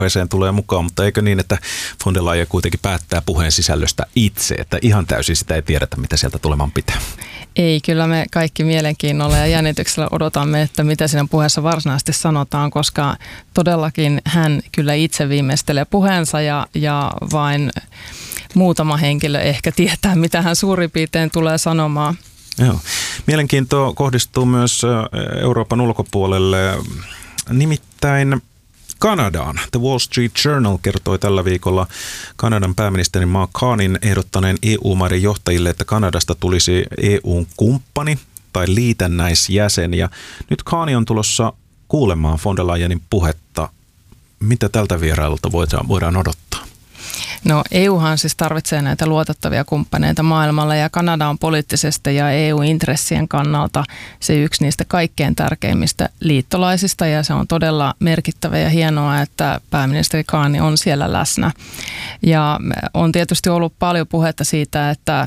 puheeseen tulee mukaan, mutta eikö niin, että von der Leyen kuitenkin päättää puheen sisällöstä itse, että ihan täysin sitä ei tiedetä, mitä sieltä tulemaan pitää? Ei, kyllä me kaikki mielenkiinnolla ja jännityksellä odotamme, että mitä siinä puheessa varsinaisesti sanotaan, koska todellakin hän kyllä itse viimeistelee puheensa ja vain muutama henkilö ehkä tietää, mitä hän suurin piirtein tulee sanomaan. Joo. Mielenkiinto kohdistuu myös Euroopan ulkopuolelle, nimittäin Kanadaan. The Wall Street Journal kertoi tällä viikolla Kanadan pääministerin Mark Carneyn ehdottaneen EU-maiden johtajille, että Kanadasta tulisi EUn kumppani tai liitännäisjäsen. Ja nyt Carney on tulossa kuulemaan von der Leyenin puhetta. Mitä tältä vierailulta voidaan odottaa? No EUhan siis tarvitsee näitä luotettavia kumppaneita maailmalla ja Kanada on poliittisesti ja EU-intressien kannalta se yksi niistä kaikkein tärkeimmistä liittolaisista ja se on todella merkittävä ja hienoa, että pääministeri Carney on siellä läsnä. Ja on tietysti ollut paljon puhetta siitä, että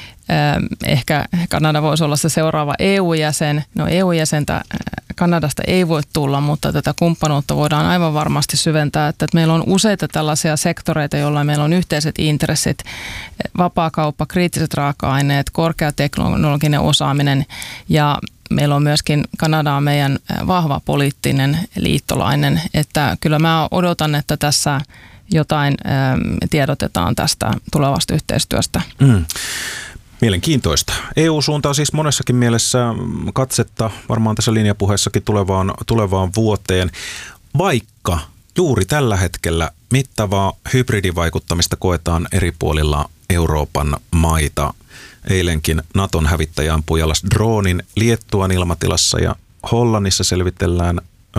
ehkä Kanada voisi olla se seuraava EU-jäsen. No EU-jäsentä Kanadasta ei voi tulla, mutta tätä kumppanuutta voidaan aivan varmasti syventää, että meillä on useita tällaisia sektoreita, joilla meillä on yhteiset intressit, vapaakauppa, kriittiset raaka-aineet, korkeateknologinen osaaminen ja meillä on myöskin Kanada on meidän vahva poliittinen liittolainen, että kyllä mä odotan, että tässä jotain tiedotetaan tästä tulevasta yhteistyöstä. Mielenkiintoista. EU suuntaa siis monessakin mielessä katsetta varmaan tässä linjapuheessakin tulevaan vuoteen, vaikka juuri tällä hetkellä mittavaa hybridivaikuttamista koetaan eri puolilla Euroopan maita. Eilenkin Naton hävittäjä ampui alas droonin Liettuan ilmatilassa ja Hollannissa selvitellään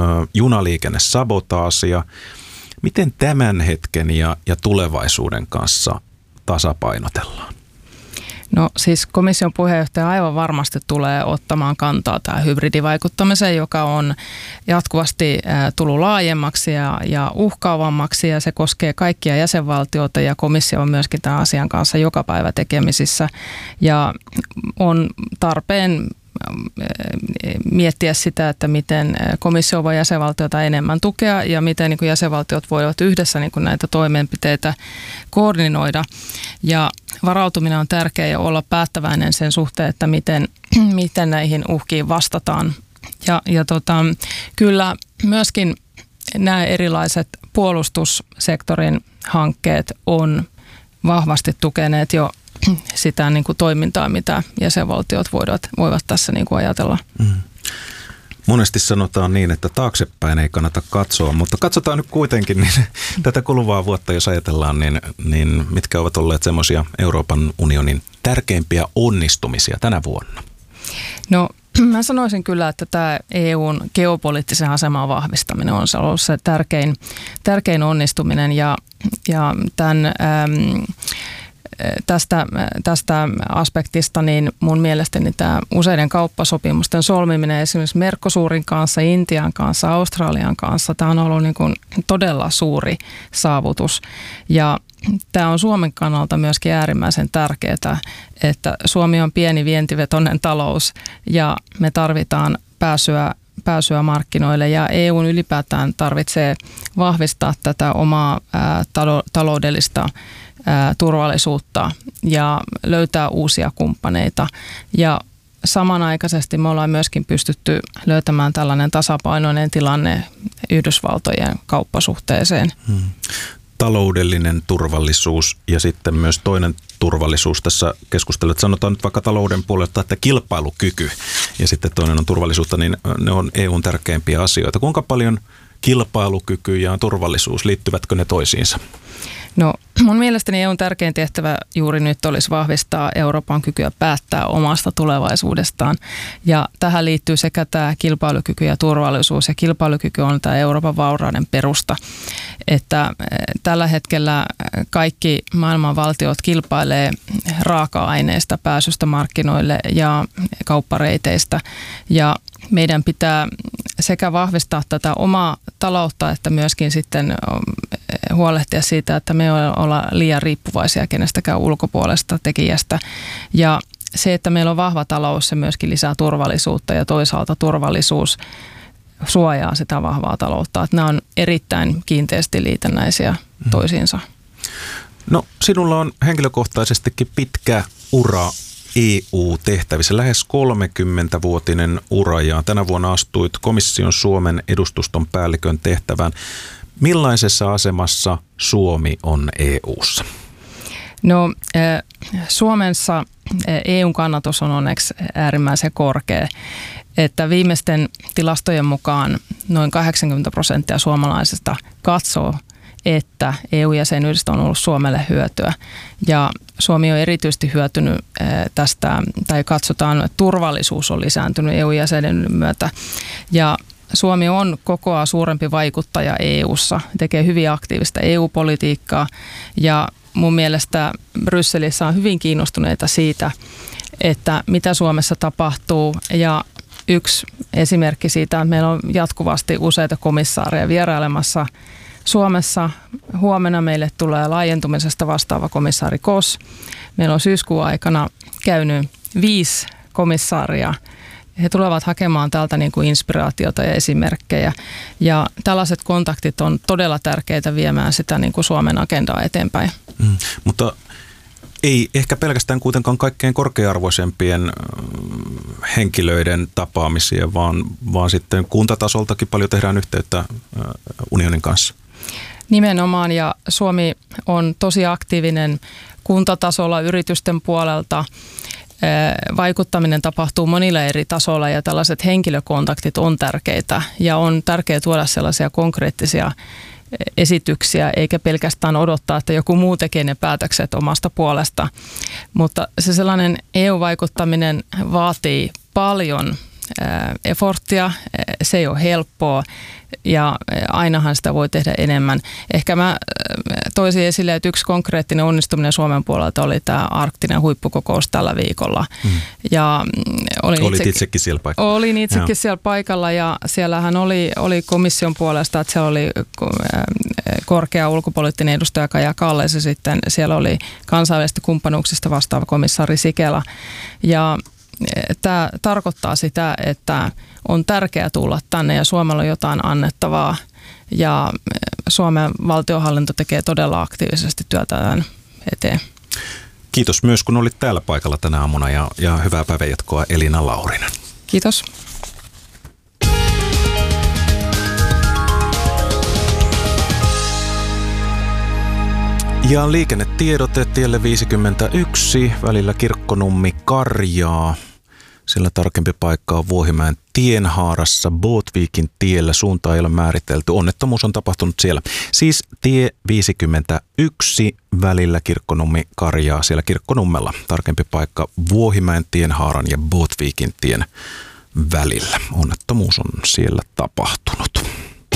junaliikennesabotaasia. Miten tämän hetken ja tulevaisuuden kanssa tasapainotellaan? No siis komission puheenjohtaja aivan varmasti tulee ottamaan kantaa tähän hybridivaikuttamiseen, joka on jatkuvasti tullut laajemmaksi ja uhkaavammaksi ja se koskee kaikkia jäsenvaltioita ja komissio on myöskin tämän asian kanssa joka päivä tekemisissä ja on tarpeen miettiä sitä, että miten komissio voi jäsenvaltiota enemmän tukea ja miten niin kuin jäsenvaltiot voivat yhdessä niin kuin näitä toimenpiteitä koordinoida. Ja varautuminen on tärkeää ja olla päättäväinen sen suhteen, että miten näihin uhkiin vastataan. Ja kyllä myöskin nämä erilaiset puolustussektorin hankkeet on vahvasti tukeneet jo sitä niin kuin toimintaa, mitä jäsenvaltiot voivat tässä niin kuin ajatella. Monesti sanotaan niin, että taaksepäin ei kannata katsoa, mutta katsotaan nyt kuitenkin niin tätä kuluvaa vuotta, jos ajatellaan, niin mitkä ovat olleet semmoisia Euroopan unionin tärkeimpiä onnistumisia tänä vuonna? No mä sanoisin kyllä, että tämä EUn geopoliittisen aseman vahvistaminen on ollut se tärkein onnistuminen ja tämän tästä aspektista, niin mun mielestäni tämä useiden kauppasopimusten solmiminen esimerkiksi Mercosurin kanssa, Intian kanssa, Australian kanssa, tämä on ollut niin kuin todella suuri saavutus. Ja tämä on Suomen kannalta myöskin äärimmäisen tärkeää, että Suomi on pieni vientivetoinen talous ja me tarvitaan pääsyä markkinoille ja EUn ylipäätään tarvitsee vahvistaa tätä omaa taloudellista turvallisuutta ja löytää uusia kumppaneita. Ja samanaikaisesti me ollaan myöskin pystytty löytämään tällainen tasapainoinen tilanne Yhdysvaltojen kauppasuhteeseen. Taloudellinen turvallisuus ja sitten myös toinen turvallisuus tässä keskustelussa. Sanotaan nyt vaikka talouden puolelta, että kilpailukyky ja sitten toinen on turvallisuutta, niin ne on EUn tärkeimpiä asioita. Kuinka paljon kilpailukyky ja turvallisuus, liittyvätkö ne toisiinsa? No mun mielestäni EUn tärkein tehtävä juuri nyt olisi vahvistaa Euroopan kykyä päättää omasta tulevaisuudestaan. Ja tähän liittyy sekä tämä kilpailukyky ja turvallisuus. Ja kilpailukyky on tämä Euroopan vaurauden perusta. Että tällä hetkellä kaikki maailman valtiot kilpailee raaka-aineista, pääsystä markkinoille ja kauppareiteistä. Ja meidän pitää sekä vahvistaa tätä omaa taloutta, että myöskin sitten huolehtia siitä, että me ei olla liian riippuvaisia kenestäkään ulkopuolesta tekijästä. Ja se, että meillä on vahva talous, se myöskin lisää turvallisuutta ja toisaalta turvallisuus suojaa sitä vahvaa taloutta. Että nämä on erittäin kiinteästi liitännäisiä toisiinsa. No sinulla on henkilökohtaisestikin pitkä ura EU-tehtävissä, lähes 30-vuotinen ura, ja tänä vuonna astuit komission Suomen edustuston päällikön tehtävään. Millaisessa asemassa Suomi on EU:ssa? No Suomessa EUn kannatus on onneksi äärimmäisen korkea, että viimeisten tilastojen mukaan noin 80% suomalaisista katsoo, että EU-jäsenyydestä on ollut Suomelle hyötyä. Ja Suomi on erityisesti hyötynyt tästä, tai katsotaan, että turvallisuus on lisääntynyt EU-jäsenyyden myötä. Ja Suomi on kokoaa suurempi vaikuttaja EU:ssa, tekee hyvin aktiivista EU-politiikkaa, ja mun mielestä Brysselissä on hyvin kiinnostuneita siitä, että mitä Suomessa tapahtuu. Ja yksi esimerkki siitä, että meillä on jatkuvasti useita komissaareja vierailemassa Suomessa. Huomenna meille tulee laajentumisesta vastaava komissaari Kos. Meillä on syyskuun aikana käynyt 5 komissaaria. He tulevat hakemaan täältä niin kuin inspiraatiota ja esimerkkejä. Ja tällaiset kontaktit on todella tärkeitä viemään sitä niin kuin Suomen agendaa eteenpäin. Mutta ei ehkä pelkästään kuitenkaan kaikkein korkea-arvoisempien henkilöiden tapaamisia, vaan sitten kuntatasoltakin paljon tehdään yhteyttä unionin kanssa. Nimenomaan, ja Suomi on tosi aktiivinen kuntatasolla yritysten puolelta. Vaikuttaminen tapahtuu monilla eri tasoilla ja tällaiset henkilökontaktit on tärkeitä ja on tärkeää tuoda sellaisia konkreettisia esityksiä eikä pelkästään odottaa, että joku muu tekee ne päätökset omasta puolesta. Mutta se sellainen EU-vaikuttaminen vaatii paljon efforttia, se ei ole helppoa ja ainahan sitä voi tehdä enemmän. Ehkä mä toisin esille, että yksi konkreettinen onnistuminen Suomen puolelta oli tämä arktinen huippukokous tällä viikolla. Ja olit itsekin siellä paikalla. Olin itsekin siellä paikalla ja siellähän oli komission puolesta, että siellä oli korkea ulkopoliittinen edustaja Kaja Kalles ja sitten siellä oli kansainvälisistä kumppanuuksista vastaava komissaari Sikela. Ja tämä tarkoittaa sitä, että on tärkeää tulla tänne ja Suomella on jotain annettavaa ja Suomen valtionhallinto tekee todella aktiivisesti työtä tämän eteen. Kiitos myös, kun olit täällä paikalla tänä aamuna ja hyvää päivänjatkoa Elina Laurinen. Kiitos. Ja liikennetiedote tielle 51 välillä Kirkkonummi-Karjaa. Sillä tarkempi paikka on Vuohimäen tienhaarassa Båtvikin tiellä. Suunta ei ole määritelty. Onnettomuus on tapahtunut siellä. Siis tie 51 välillä Kirkkonummi-Karjaa siellä Kirkkonummella. Tarkempi paikka Vuohimäen tienhaaran ja Båtvikin tien välillä. Onnettomuus on siellä tapahtunut.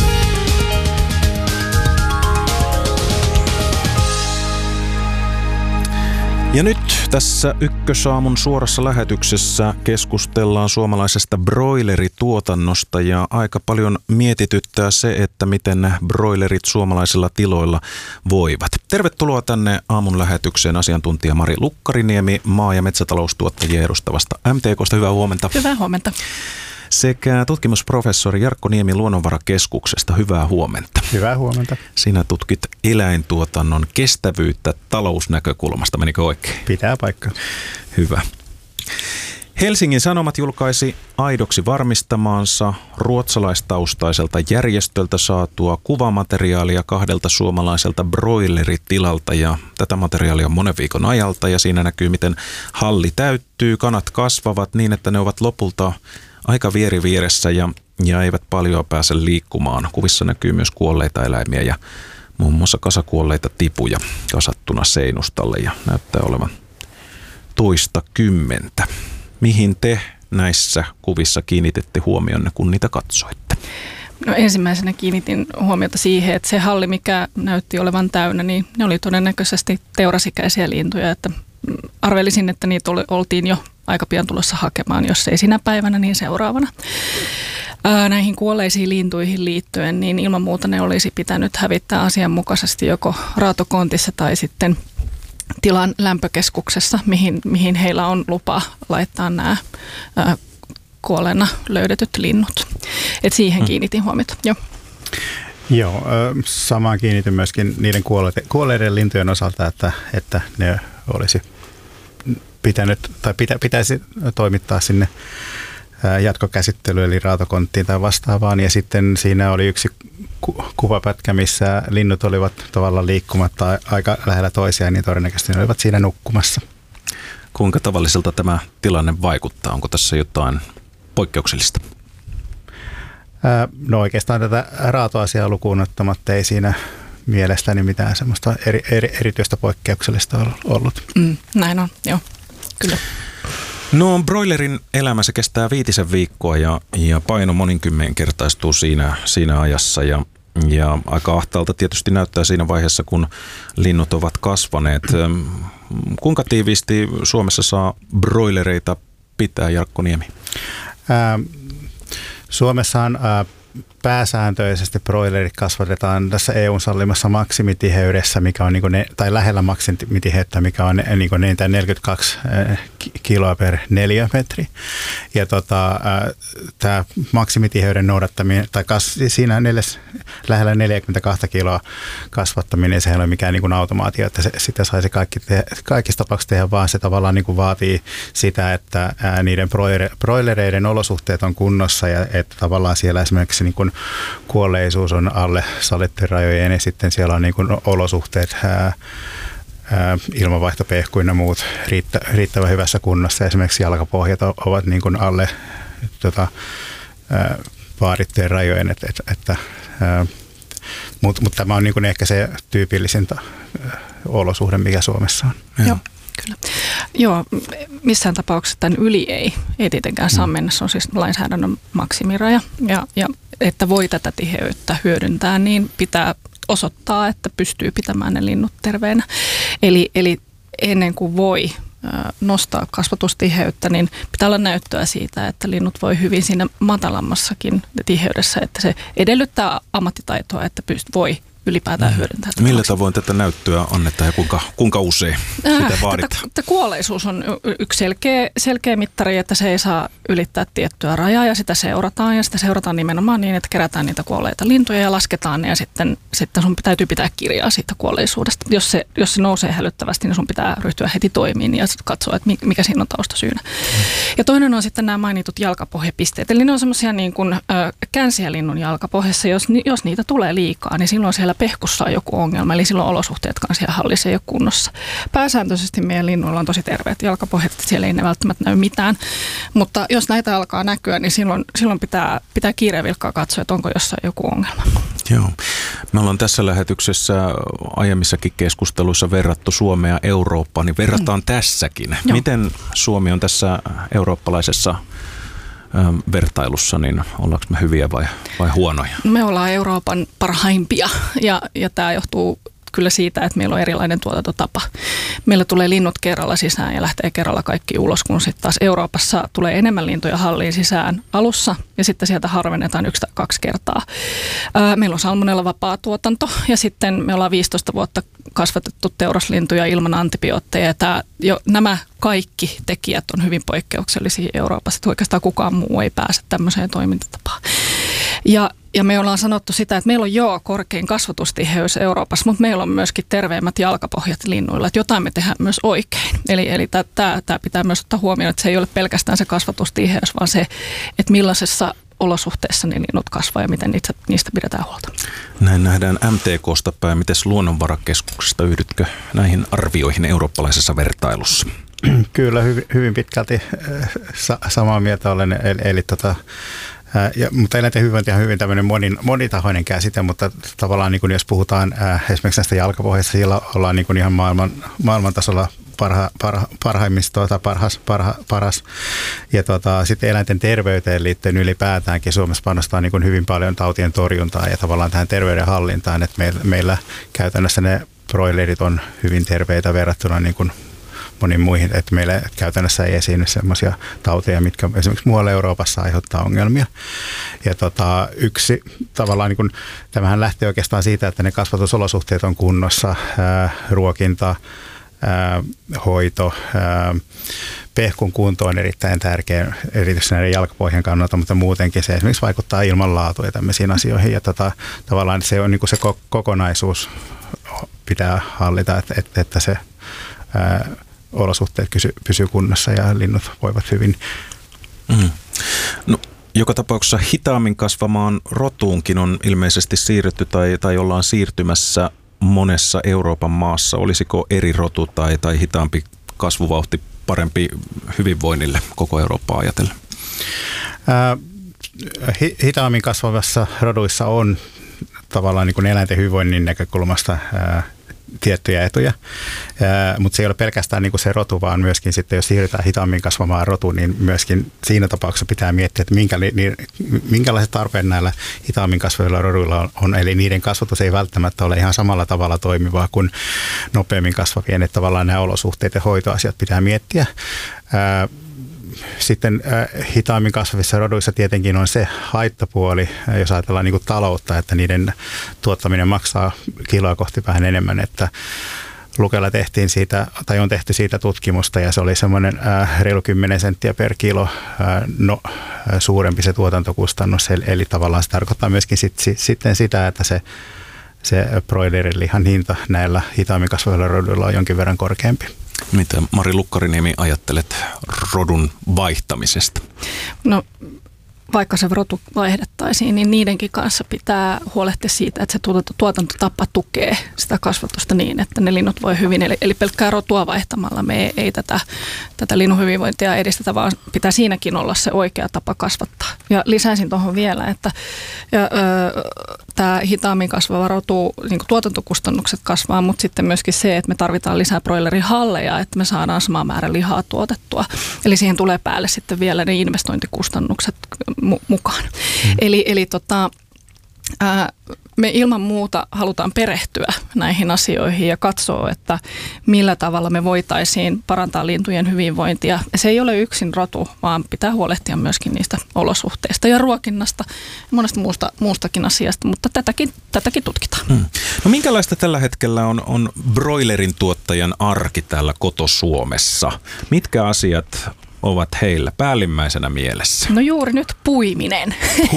Ja nyt tässä Ykkösaamun suorassa lähetyksessä keskustellaan suomalaisesta broilerituotannosta ja aika paljon mietityttää se, että miten broilerit suomalaisilla tiloilla voivat. Tervetuloa tänne aamun lähetykseen asiantuntija Mari Lukkariniemi maa- ja metsätaloustuottajia edustavasta MTK:sta. Hyvää huomenta. Hyvää huomenta. Sekä tutkimusprofessori Jarkko Niemi Luonnonvarakeskuksesta. Hyvää huomenta. Hyvää huomenta. Sinä tutkit eläintuotannon kestävyyttä talousnäkökulmasta. Menikö oikein? Pitää paikkaa. Hyvä. Helsingin Sanomat julkaisi aidoksi varmistamaansa ruotsalaistaustaiselta järjestöltä saatua kuvamateriaalia 2 suomalaiselta broileritilalta. Ja tätä materiaalia on monen viikon ajalta ja siinä näkyy, miten halli täyttyy. Kanat kasvavat niin, että ne ovat lopulta aika vieri vieressä ja eivät paljon pääse liikkumaan. Kuvissa näkyy myös kuolleita eläimiä ja muun muassa kasakuolleita tipuja kasattuna seinustalle ja näyttää olevan 20. Mihin te näissä kuvissa kiinnititte huomionne, kun niitä katsoitte? No ensimmäisenä kiinnitin huomiota siihen, että se halli, mikä näytti olevan täynnä, niin ne oli todennäköisesti teurasikäisiä lintuja, että arvelisin, että niitä oltiin jo aika pian tulossa hakemaan, jos ei sinä päivänä, niin seuraavana. Näihin kuolleisiin lintuihin liittyen, niin ilman muuta ne olisi pitänyt hävittää asianmukaisesti joko raatokontissa tai sitten tilan lämpökeskuksessa, mihin heillä on lupa laittaa nämä kuolleena löydetyt linnut. Et siihen kiinnitin huomiota. Joo, samaan kiinnitin myöskin niiden kuolleiden lintujen osalta, että ne olisi pitänyt tai pitäisi toimittaa sinne jatkokäsittelyyn eli raatokonttiin tai vastaavaan. Ja sitten siinä oli yksi kuvapätkä, missä linnut olivat tavallaan liikkumatta aika lähellä toisiaan, niin todennäköisesti ne olivat siinä nukkumassa. Kuinka tavalliselta tämä tilanne vaikuttaa? Onko tässä jotain poikkeuksellista? No oikeastaan tätä raatoasiaa lukuun ottamatta ei siinä mielestäni mitään semmoista erityistä poikkeuksellista ollut. Näin on, joo, kyllä. No broilerin elämä se kestää 5 viikkoa ja paino monikymmenkertaistuu siinä ajassa ja aika ahtaalta tietysti näyttää siinä vaiheessa, kun linnut ovat kasvaneet. Kuinka tiiviisti Suomessa saa broilereita pitää, Jarkko Niemi? Suomessahan pääsääntöisesti broilerit kasvatetaan tässä EU:n sallimassa maksimitiheydessä, mikä on tai lähellä maksimitiheyttä, mikä on niintään 42 kiloa per neliömetri. Ja tämä maksimitiheyden noudattaminen, tai siinä lähellä 42 kiloa kasvattaminen, se ei ole mikään automaatio, että sitä saisi kaikissa tapauksissa tehdä, vaan se tavallaan vaatii sitä, että niiden broilereiden olosuhteet on kunnossa ja että tavallaan siellä esimerkiksi kuolleisuus on alle sallittujen rajojen ja sitten siellä on olosuhteet, ilmanvaihtopehku ja muut riittävän hyvässä kunnossa. Esimerkiksi jalkapohjat ovat alle vaadittujen rajojen, mutta tämä on ehkä se tyypillisin olosuhde, mikä Suomessa on. Joo. Kyllä. Joo, missään tapauksessa tämän yli ei tietenkään saa mennä. Se on siis lainsäädännön maksimiraja. Ja että voi tätä tiheyttä hyödyntää, niin pitää osoittaa, että pystyy pitämään ne linnut terveenä. Eli ennen kuin voi nostaa kasvatustiheyttä, niin pitää olla näyttöä siitä, että linnut voi hyvin siinä matalammassakin tiheydessä, että se edellyttää ammattitaitoa, että voi ylipäätään hyödyntää. Millä tavoin tätä näyttöä annetaan ja kuinka usein sitä vaaditaan? Kuolleisuus on yksi selkeä mittari, että se ei saa ylittää tiettyä rajaa ja sitä seurataan nimenomaan niin, että kerätään niitä kuolleita lintuja ja lasketaan ne ja sitten sun täytyy pitää kirjaa siitä kuolleisuudesta. Jos se nousee hälyttävästi, niin sun pitää ryhtyä heti toimiin ja katsoa, että mikä siinä on taustasyynä. Ja toinen on sitten nämä mainitut jalkapohjapisteet. Eli ne on semmoisia niin kuin känsiä linnun jalkapohjassa. Jos niitä tulee liikaa, niin silloin siellä pehkussa on joku ongelma, eli silloin olosuhteetkaan siellä hallissa ei ole kunnossa. Pääsääntöisesti meidän linnuilla on tosi terveet jalkapohjat, että siellä ei ne välttämättä näy mitään, mutta jos näitä alkaa näkyä, niin silloin pitää kiireen vilkkaa katsoa, että onko jossain joku ongelma. Joo. Me ollaan tässä lähetyksessä aiemmissakin keskusteluissa verrattu Suomea Eurooppaan, niin verrataan tässäkin. Joo. Miten Suomi on tässä eurooppalaisessa vertailussa, niin ollaanko me hyviä vai huonoja? Me ollaan Euroopan parhaimpia ja tämä johtuu kyllä siitä, että meillä on erilainen tuotantotapa. Meillä tulee linnut kerralla sisään ja lähtee kerralla kaikki ulos, kun sitten taas Euroopassa tulee enemmän lintuja halliin sisään alussa ja sitten sieltä harvennetaan 1 tai 2 kertaa. Meillä on salmonella vapaa tuotanto ja sitten me ollaan 15 vuotta kasvatettu teuraslintuja ilman antibiootteja. Nämä kaikki tekijät on hyvin poikkeuksellisia Euroopassa, että oikeastaan kukaan muu ei pääse tämmöiseen toimintatapaan. Ja me ollaan sanottu sitä, että meillä on korkein kasvatustiheys Euroopassa, mutta meillä on myöskin terveemmät jalkapohjat linnuilla, että jotain me tehdään myös oikein. Eli tämä pitää myös ottaa huomioon, että se ei ole pelkästään se kasvatustiheys, vaan se, että millaisessa olosuhteessa ne linnut kasvaa ja miten niistä pidetään huolta. Näin nähdään MTK:sta päin. Mites Luonnonvarakeskuksesta yhdytkö näihin arvioihin eurooppalaisessa vertailussa? Kyllä, hyvin pitkälti samaa mieltä olen. Mutta eläinten hyvinvointi on hyvin tämmöinen monitahoinen käsite, mutta tavallaan niin kuin jos puhutaan esimerkiksi näistä jalkapohjista, siellä ollaan niin kuin ihan maailman tasolla parhaimmista tai paras. Ja sitten eläinten terveyteen liittyen ylipäätäänkin Suomessa panostaa niin kuin hyvin paljon tautien torjuntaan ja tavallaan tähän terveydenhallintaan, että meillä käytännössä ne broilerit on hyvin terveitä verrattuna niin kuin moniin muihin, että meillä käytännössä ei esiinny sellaisia tauteja, mitkä esimerkiksi muualla Euroopassa aiheuttaa ongelmia. Ja yksi tavallaan, niin kun, tämähän lähtee oikeastaan siitä, että ne kasvatusolosuhteet on kunnossa, ruokinta, hoito, pehkun kunto on erittäin tärkeä, erityisesti näiden jalkapohjan kannalta, mutta muutenkin se esimerkiksi vaikuttaa ilmanlaatuun ja tämmöisiin asioihin. Ja tavallaan se on niin kuin se kokonaisuus pitää hallita, että se olosuhteet pysyy kunnossa ja linnut voivat hyvin. No, joka tapauksessa hitaammin kasvamaan rotuunkin on ilmeisesti siirrytty tai ollaan siirtymässä monessa Euroopan maassa. Olisiko eri rotu tai hitaampi kasvuvauhti parempi hyvinvoinnille koko Eurooppaa ajatellen? Hitaammin kasvavassa roduissa on tavallaan niin kuin eläinten hyvinvoinnin näkökulmasta tiettyjä etuja, mutta se ei ole pelkästään niin kuin se rotu, vaan myöskin sitten, jos siirrytään hitaammin kasvamaan rotuun, niin myöskin siinä tapauksessa pitää miettiä, että minkälaiset tarpeet näillä hitaammin kasvavilla roduilla on, eli niiden kasvatus ei välttämättä ole ihan samalla tavalla toimivaa kuin nopeammin kasvavien, että tavallaan nämä olosuhteet ja hoitoasiat pitää miettiä. Sitten hitaammin kasvavissa roduissa tietenkin on se haittapuoli, jos ajatellaan niin kuin taloutta, että niiden tuottaminen maksaa kiloa kohti vähän enemmän, että Lukella tehtiin siitä, tai on tehty siitä tutkimusta, ja se oli semmoinen reilu 10 senttiä per kilo suurempi se tuotantokustannus, eli tavallaan se tarkoittaa myöskin sitten sitä, että se broilerin lihan hinta näillä hitaammin kasvavilla roduilla on jonkin verran korkeampi. Mitä Mari Lukkariniemi ajattelet rodun vaihtamisesta? No, vaikka se rotu vaihdettaisiin, niin niidenkin kanssa pitää huolehtia siitä, että se tuotantotapa tukee sitä kasvatusta niin, että ne linnut voi hyvin. Eli pelkkää rotua vaihtamalla me ei tätä linnun hyvinvointia edistetä, vaan pitää siinäkin olla se oikea tapa kasvattaa. Ja lisäisin tuohon vielä, että tämä hitaammin kasvava rotu, niin kuin tuotantokustannukset kasvaa, mutta sitten myöskin se, että me tarvitaan lisää broilerihalleja, että me saadaan sama määrä lihaa tuotettua. Eli siihen tulee päälle sitten vielä ne investointikustannukset mukaan. Eli me ilman muuta halutaan perehtyä näihin asioihin ja katsoa, että millä tavalla me voitaisiin parantaa lintujen hyvinvointia. Se ei ole yksin rotu, vaan pitää huolehtia myöskin niistä olosuhteista ja ruokinnasta ja monesta muustakin asiasta, mutta tätäkin tutkitaan. No minkälaista tällä hetkellä on broilerin tuottajan arki täällä koto-Suomessa? Mitkä asiat ovat heillä päällimmäisenä mielessä? No juuri nyt puiminen.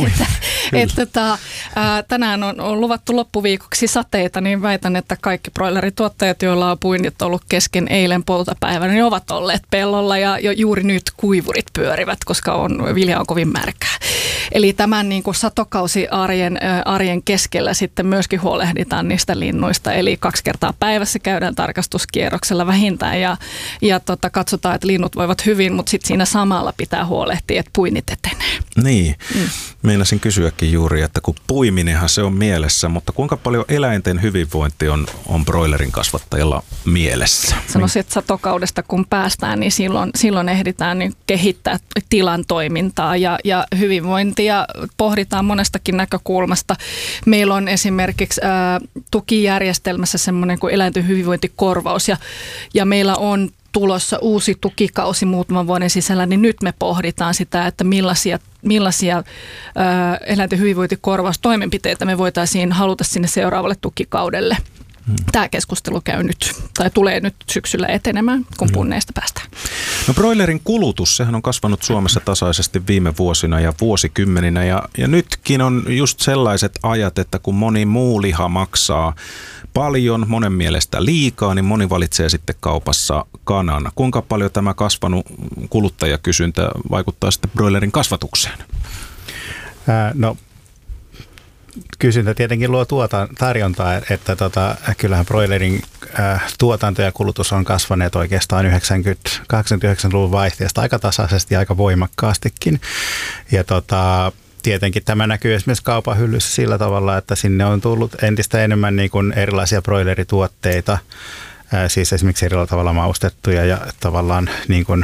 Tänään on luvattu loppuviikoksi sateita, niin väitän, että kaikki broilerituottajat, joilla on puinnit ollut kesken eilen poltapäivänä, niin ovat olleet pellolla ja juuri nyt kuivurit pyörivät, koska vilja on kovin märkää. Eli tämän niin kuin satokausi-arjen keskellä sitten myöskin huolehditaan niistä linnuista. Eli 2 kertaa päivässä käydään tarkastuskierroksella vähintään ja katsotaan, että linnut voivat hyvin, mutta sitten siinä samalla pitää huolehtia, että puinnit etenee. Niin, meinasin kysyäkin juuri, että kun puiminenhan se on mielessä, mutta kuinka paljon eläinten hyvinvointi on broilerin kasvattajalla mielessä? Sanoisin, että satokaudesta kun päästään, niin silloin ehditään niin kehittää tilan toimintaa ja hyvinvointia pohditaan monestakin näkökulmasta. Meillä on esimerkiksi tukijärjestelmässä semmoinen kuin eläinten hyvinvointikorvaus ja meillä on tulossa uusi tukikausi muutaman vuoden sisällä, niin nyt me pohditaan sitä, että millaisia eläinten hyvinvointikorvaustoimenpiteitä me voitaisiin haluta sinne seuraavalle tukikaudelle. Tämä keskustelu käy nyt, tai tulee nyt syksyllä etenemään, kun punneista päästään. No broilerin kulutus, sehän on kasvanut Suomessa tasaisesti viime vuosina ja vuosikymmeninä, ja nytkin on just sellaiset ajat, että kun moni muu liha maksaa paljon, monen mielestä liikaa, niin moni valitsee sitten kaupassa kanan. Kuinka paljon tämä kasvanut kuluttajakysyntä vaikuttaa sitten broilerin kasvatukseen? No, kysyntä tietenkin luo tarjontaa, että kyllähän broilerin tuotanto ja kulutus on kasvaneet oikeastaan 89-luvun vaihteesta aika tasaisesti ja aika voimakkaastikin. Ja tietenkin tämä näkyy esimerkiksi kaupan hyllyssä sillä tavalla, että sinne on tullut entistä enemmän niin kuin erilaisia broilerituotteita, siis esimerkiksi eri tavalla maustettuja ja tavallaan niin kuin,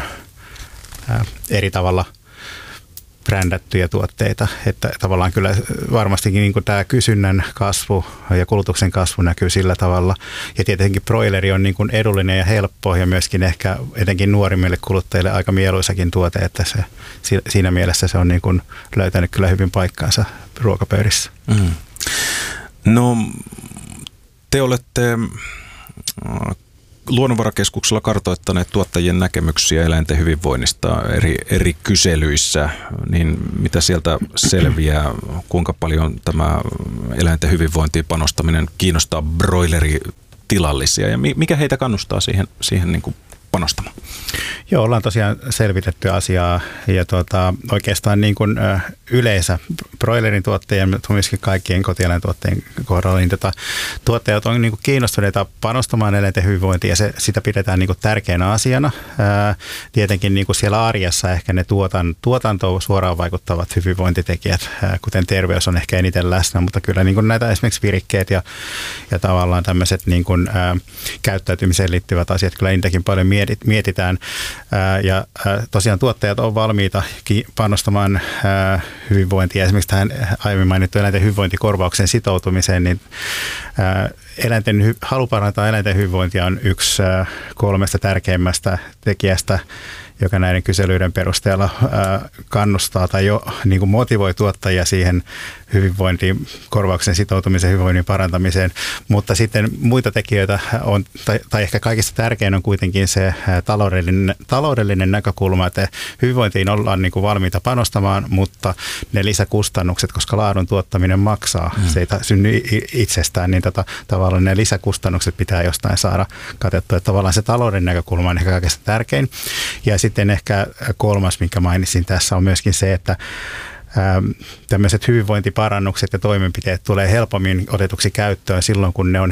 eri tavalla brändättyjä tuotteita, että tavallaan kyllä varmastikin niin kuin tämä kysynnän kasvu ja kulutuksen kasvu näkyy sillä tavalla. Ja tietenkin broileri on niin kuin edullinen ja helppo ja myöskin ehkä etenkin nuorimmille kuluttajille aika mieluisakin tuote, että siinä mielessä se on niin kuin löytänyt kyllä hyvin paikkaansa ruokapöydissä. No, te olette Luonnonvarakeskuksella kartoittaneet tuottajien näkemyksiä eläinten hyvinvoinnista eri kyselyissä, niin mitä sieltä selviää, kuinka paljon tämä eläinten hyvinvointiin panostaminen kiinnostaa broileritilallisia ja mikä heitä kannustaa siihen niin kuin panostamaan? Joo, ollaan tosiaan selvitetty asiaa ja oikeastaan niin kuin yleensä broilerin tuottajien, mutta myöskin kaikkien kotieläintuottajien kohdalla, niin tuottajat on niin kuin kiinnostuneita panostamaan eläinten hyvinvointiin ja sitä pidetään niin kuin tärkeänä asiana. Tietenkin niin kuin siellä arjessa ehkä ne tuotantoon suoraan vaikuttavat hyvinvointitekijät, kuten terveys on ehkä eniten läsnä, mutta kyllä niin kuin näitä esimerkiksi virikkeet ja tavallaan tämmöiset niin kuin käyttäytymiseen liittyvät asiat kyllä niitäkin paljon mietitään. Ja tosiaan tuottajat on valmiita panostamaan hyvinvointia. Esimerkiksi tähän aiemmin mainittu eläinten hyvinvointikorvauksen sitoutumiseen, niin halu parantaa eläinten hyvinvointia on yksi 3 tärkeimmästä tekijästä, joka näiden kyselyiden perusteella kannustaa tai jo niin kuin motivoi tuottajia siihen hyvinvointiin, korvauksen sitoutumisen hyvinvoinnin parantamiseen. Mutta sitten muita tekijöitä on, tai ehkä kaikista tärkein on kuitenkin se taloudellinen näkökulma, että hyvinvointiin ollaan niin kuin valmiita panostamaan, mutta ne lisäkustannukset, koska laadun tuottaminen maksaa, se ei synny itsestään, niin tavallaan ne lisäkustannukset pitää jostain saada katettua. Että tavallaan se talouden näkökulma on ehkä kaikista tärkein. Ja sitten ehkä 3, minkä mainitsin tässä, on myöskin se, että tämmöiset hyvinvointiparannukset ja toimenpiteet tulee helpommin otetuksi käyttöön silloin, kun ne on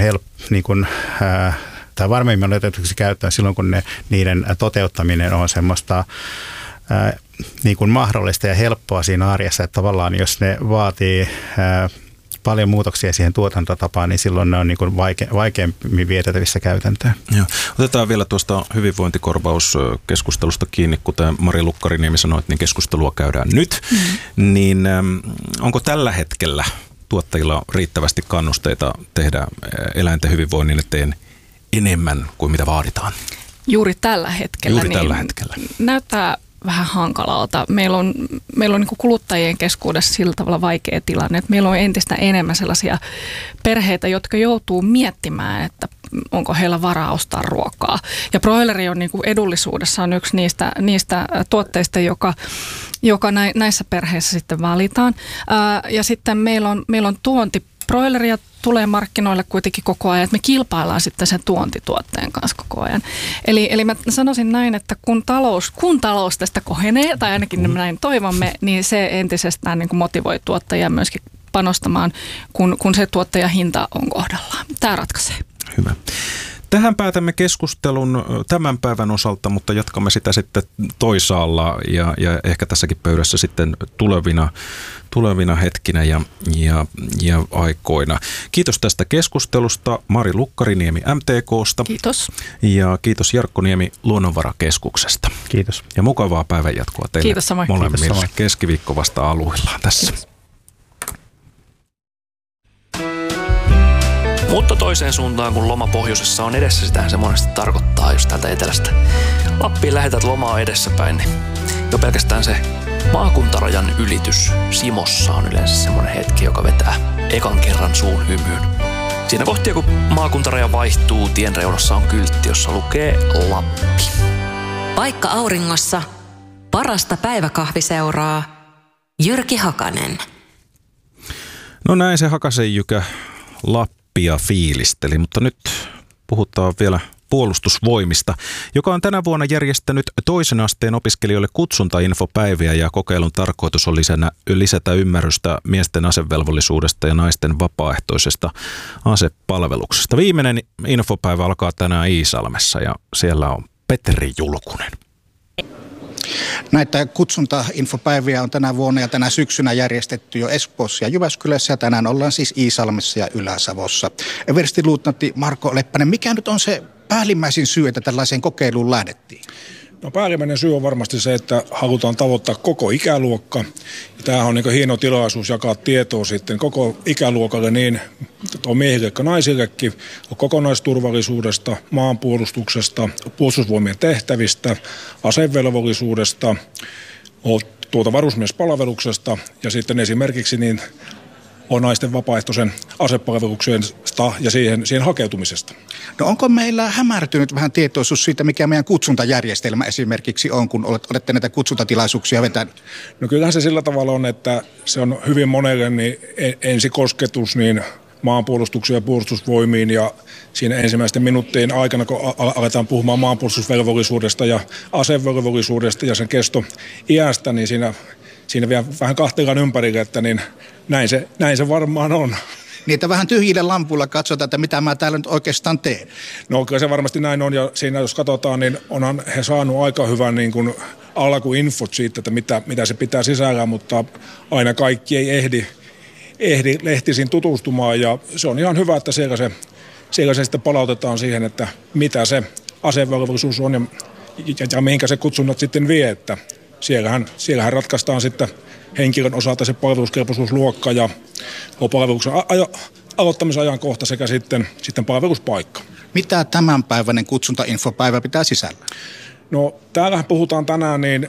tai varmemmin otetuksi käyttöön silloin, kun niiden toteuttaminen on semmoista niin kuin mahdollista ja helppoa siinä arjessa, että tavallaan jos ne vaatii paljon muutoksia siihen tuotantotapaan, niin silloin ne on niin kuin vaikeammin vietettävissä käytäntöön. Joo. Otetaan vielä tuosta hyvinvointikorvauskeskustelusta kiinni, kuten Mari Lukkariniemi sanoi, että niin keskustelua käydään nyt. Niin onko tällä hetkellä tuottajilla riittävästi kannusteita tehdä eläinten hyvinvoinnin eteen enemmän kuin mitä vaaditaan? Juuri tällä hetkellä. Näyttää vähän hankalalta. Meillä on niin kuin kuluttajien keskuudessa sillä tavalla vaikea tilanne, että meillä on entistä enemmän sellaisia perheitä, jotka joutuu miettimään, että onko heillä varaa ostaa ruokaa. Ja broileri on niin kuin edullisuudessaan yksi niistä tuotteista, joka näissä perheissä sitten valitaan. Ja sitten meillä on broileria tulee markkinoille kuitenkin koko ajan, että me kilpaillaan sitten sen tuontituotteen kanssa koko ajan. Eli mä sanoisin näin, että kun talous tästä kohenee, tai ainakin näin toivomme, niin se entisestään niin kuin motivoi tuottajia myöskin panostamaan, kun se tuottajahinta on kohdallaan. Tämä ratkaisee. Hyvä. Tähän päätämme keskustelun tämän päivän osalta, mutta jatkamme sitä sitten toisaalla ja ehkä tässäkin pöydässä sitten tulevina hetkinä ja aikoina. Kiitos tästä keskustelusta Mari Lukkariniemi MTK:sta. Kiitos. Ja kiitos Jarkko Niemi Luonnonvarakeskuksesta. Kiitos. Ja mukavaa päivänjatkoa teille kiitos samoin. molemmille. Kiitos samoin. Keskiviikko vasta aluillaan tässä. Kiitos. Mutta toiseen suuntaan, kun loma pohjoisessa on edessä, sitähän se monesti tarkoittaa just täältä etelästä. Lappiin lähetät lomaa edessäpäin, niin jo pelkästään se maakuntarajan ylitys Simossa on yleensä semmoinen hetki, joka vetää ekan kerran suun hymyyn. Siinä kohtia, kun maakuntaraja vaihtuu, tien reunassa on kyltti, jossa lukee Lappi. Paikka auringossa, parasta päiväkahviseuraa, Jyrki Hakanen. No näin se Hakasen Jykä Lappia fiilisteli, mutta nyt puhutaan vielä Puolustusvoimista, joka on tänä vuonna järjestänyt toisen asteen opiskelijoille kutsuntainfopäiviä ja kokeilun tarkoitus on lisätä ymmärrystä miesten asevelvollisuudesta ja naisten vapaaehtoisesta asepalveluksesta. Viimeinen infopäivä alkaa tänään Iisalmessa ja siellä on Petri Julkunen. Näitä kutsuntainfopäiviä on tänä vuonna ja tänä syksynä järjestetty jo Espoossa ja Jyväskylässä ja tänään ollaan siis Iisalmessa ja Ylä-Savossa. Everstiluutnantti Marko Leppänen, mikä nyt on se päällimmäisin syy, että tällaiseen kokeiluun lähdettiin? No päällimmäinen syy on varmasti se, että halutaan tavoittaa koko ikäluokka. Ja tämähän on niin hieno tilaisuus jakaa tietoa sitten koko ikäluokalle niin miehille kuin naisillekin kokonaisturvallisuudesta, maanpuolustuksesta, puolustusvoimien tehtävistä, asevelvollisuudesta, varusmiespalveluksesta ja sitten esimerkiksi niin on naisten vapaaehtoisen asepalveluksesta ja siihen hakeutumisesta. No onko meillä hämärtynyt vähän tietoisuus siitä, mikä meidän kutsuntajärjestelmä esimerkiksi on, kun olette näitä kutsuntatilaisuuksia vetänyt? No kyllähän se sillä tavalla on, että se on hyvin monelle niin ensikosketus niin maanpuolustukseen ja puolustusvoimiin ja siinä ensimmäisten minuuttien aikana, kun aletaan puhumaan maanpuolustusvelvollisuudesta ja asevelvollisuudesta ja sen kestoiästä, niin siinä vielä vähän kahteellaan ympärille, että niin näin se varmaan on. Niin, että vähän tyhjillä lampuilla katsotaan, että mitä mä täällä nyt oikeastaan teen. No kyllä se varmasti näin on, ja siinä jos katsotaan, niin onhan he saanut aika hyvän niin kuin alkuinfot siitä, että mitä se pitää sisällään, mutta aina kaikki ei ehdi lehtisiin tutustumaan, ja se on ihan hyvä, että siellä se sitten palautetaan siihen, että mitä se asevelvollisuus on ja mihinkä se kutsunnat sitten vie, että siellähän ratkaistaan sitten henkilön osalta se palveluskelpoisuusluokka ja palveluksen aloittamisajankohta sekä sitten palveluspaikka. Mitä tämänpäiväinen kutsuntainfopäivä pitää sisällä? No täällähän puhutaan tänään niin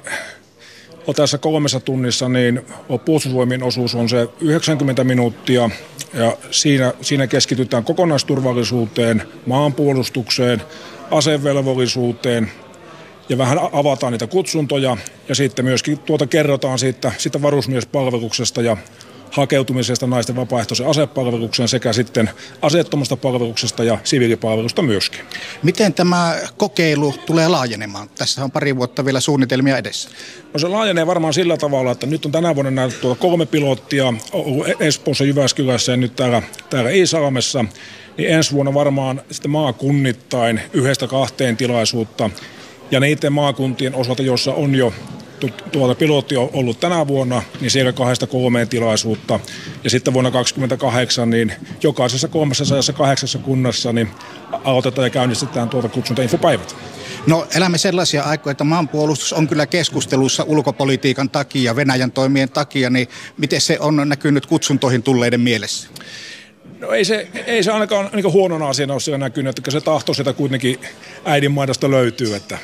tässä 3 tunnissa, niin puolustusvoimien osuus on se 90 minuuttia ja siinä keskitytään kokonaisturvallisuuteen, maanpuolustukseen, asevelvollisuuteen ja vähän avataan niitä kutsuntoja ja sitten myöskin kerrotaan siitä varusmiespalveluksesta ja hakeutumisesta naisten vapaaehtoisen asepalvelukseen sekä sitten aseettomasta palveluksesta ja siviilipalvelusta myöskin. Miten tämä kokeilu tulee laajenemaan? Tässä on pari vuotta vielä suunnitelmia edessä. No se laajenee varmaan sillä tavalla, että nyt on tänä vuonna näytetty 3 pilottia Espoossa, Jyväskylässä ja nyt täällä Iisalmessa. Niin ensi vuonna varmaan sitten maakunnittain 1-2 tilaisuutta ja niiden maakuntien osalta, joissa on jo pilotti on ollut tänä vuonna, niin siellä 2-3 tilaisuutta. Ja sitten vuonna 2028 niin jokaisessa 308 kunnassa niin aloitetaan ja käynnistetään kutsuntainfopäivät. No elämme sellaisia aikoja, että maanpuolustus on kyllä keskustelussa ulkopolitiikan takia, Venäjän toimien takia, niin miten se on näkynyt kutsuntoihin tulleiden mielessä? No ei se ainakaan niin huonona asiana ole siellä näkynyt, että se tahto sitä kuitenkin äidinmaidosta löytyy, että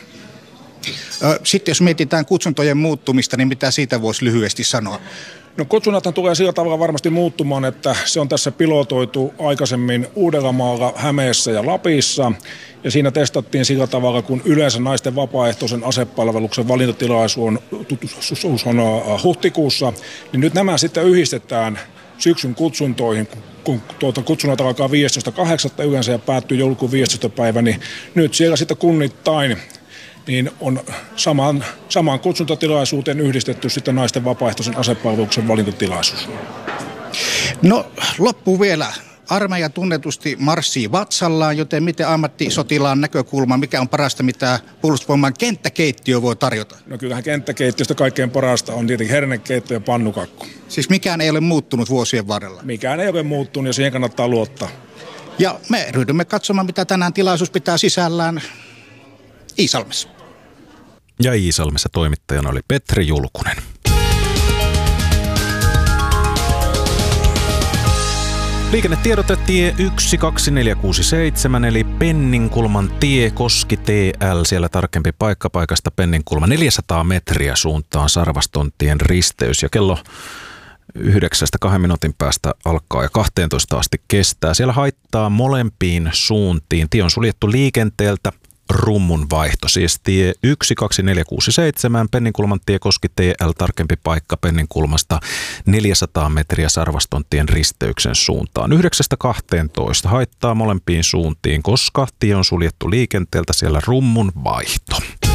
sitten jos mietitään kutsuntojen muuttumista, niin mitä siitä voisi lyhyesti sanoa? No kutsunnathan tulee sillä tavalla varmasti muuttumaan, että se on tässä pilotoitu aikaisemmin Uudellamaalla, Hämeessä ja Lapissa. Ja siinä testattiin sillä tavalla, kun yleensä naisten vapaaehtoisen asepalveluksen valintatilaisuus on huhtikuussa, niin nyt nämä sitten yhdistetään syksyn kutsuntoihin, kun kutsunnat alkaa 15.8. yleensä ja päättyy joulukuun 15. päivä, niin nyt siellä sitten kunnittain niin on samaan kutsuntatilaisuuteen yhdistetty sitten naisten vapaaehtoisen asepalveluksen valintatilaisuus. No loppuun vielä. Armeija tunnetusti marssii vatsallaan, joten miten ammattisotilaan näkökulma, mikä on parasta, mitä puolustusvoiman kenttäkeittiö voi tarjota? No kyllähän kenttäkeittiöstä kaikkein parasta on tietenkin hernekeitto ja pannukakku. Siis mikään ei ole muuttunut vuosien varrella? Mikään ei ole muuttunut ja siihen kannattaa luottaa. Ja me ryhdymme katsomaan, mitä tänään tilaisuus pitää sisällään Iisalmessa. Ja Iisalmessa toimittajana oli Petri Julkunen. Liikennetiedote tie 12467 eli Penninkulman tie Koski TL. Siellä tarkempi paikka paikasta Penninkulma 400 metriä suuntaan Sarvastontien risteys ja kello 9:2 minuutin päästä alkaa ja 12 asti kestää. Siellä haittaa molempiin suuntiin. Tie on suljettu liikenteeltä. Rummun vaihto, siis tie 12467, Penninkulman tie Koski TL, tarkempi paikka Penninkulmasta 400 metriä Sarvastontien risteyksen suuntaan. 9:12 haittaa molempiin suuntiin, koska tie on suljettu liikenteeltä, siellä rummun vaihto.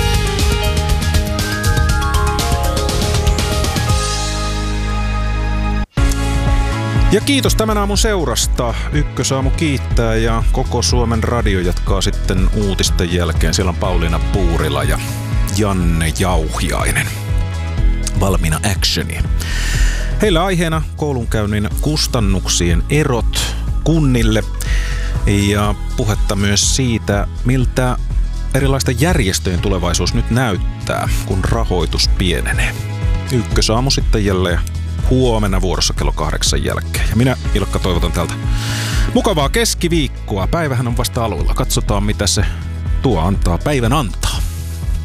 Ja kiitos tämän aamun seurasta. Ykkösaamu kiittää ja koko Suomen radio jatkaa sitten uutisten jälkeen. Siellä on Pauliina Puurila ja Janne Jauhiainen valmiina actioniin. Heillä aiheena koulunkäynnin kustannuksien erot kunnille ja puhetta myös siitä, miltä erilaisten järjestöjen tulevaisuus nyt näyttää, kun rahoitus pienenee. Ykkösaamu sitten jälleen huomenna vuorossa kello 8 jälkeen. Ja minä, Ilkka, toivotan täältä mukavaa keskiviikkoa. Päivähän on vasta aluilla. Katsotaan, mitä se tuo antaa päivän antaa.